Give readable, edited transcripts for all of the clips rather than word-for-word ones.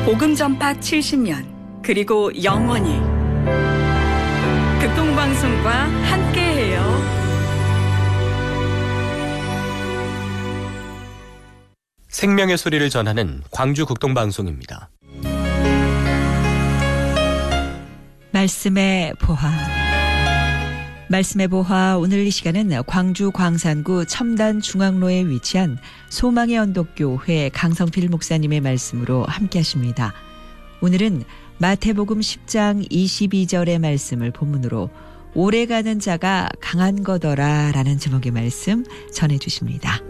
복음 전파 70년 그리고 영원히 극동방송과 함께해요. 생명의 소리를 전하는 광주 극동방송입니다. 말씀의 보화. 말씀의 보화, 오늘 이 시간은 광주 광산구 첨단중앙로에 위치한 소망의 언덕교회 강성필 목사님의 말씀으로 함께 하십니다. 오늘은 마태복음 10장 22절의 말씀을 본문으로 오래가는 자가 강한 거더라 라는 제목의 말씀 전해주십니다.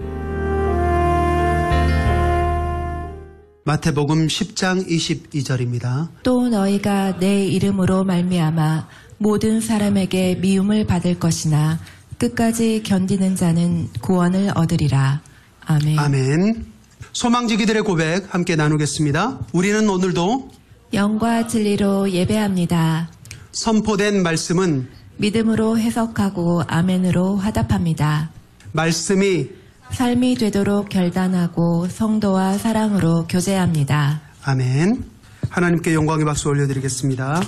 마태복음 10장 22절입니다. 또 너희가 내 이름으로 말미암아 모든 사람에게 미움을 받을 것이나 끝까지 견디는 자는 구원을 얻으리라. 아멘. 아멘. 소망지기들의 고백 함께 나누겠습니다. 우리는 오늘도 영과 진리로 예배합니다. 선포된 말씀은 믿음으로 해석하고 아멘으로 화답합니다. 말씀이 삶이 되도록 결단하고 성도와 사랑으로 교제합니다. 아멘. 하나님께 영광의 박수 올려드리겠습니다.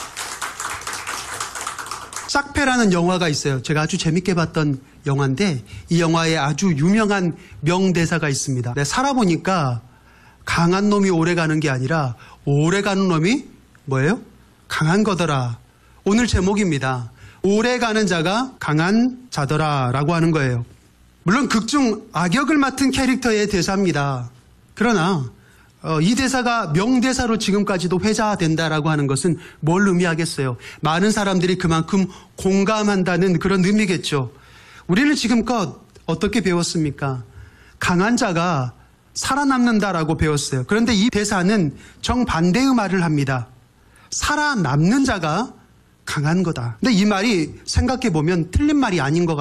싹패라는 영화가 있어요. 제가 아주 재밌게 봤던 영화인데 이 영화에 아주 유명한 명대사가 있습니다. 살아보니까 강한 놈이 오래가는 게 아니라 오래가는 놈이 뭐예요? 강한 거더라. 오늘 제목입니다. 오래가는 자가 강한 자더라 라고 하는 거예요. 물론 극중 악역을 맡은 캐릭터의 대사입니다. 그러나 이 대사가 명대사로 지금까지도 회자된다라고 하는 것은 뭘 의미하겠어요? 많은 사람들이 그만큼 공감한다는 그런 의미겠죠. 우리는 지금껏 어떻게 배웠습니까? 강한 자가 살아남는다라고 배웠어요. 그런데 이 대사는 정반대의 말을 합니다. 살아남는 자가 강한 거다. 근데 이 말이 생각해 보면 틀린 말이 아닌 것 같아요.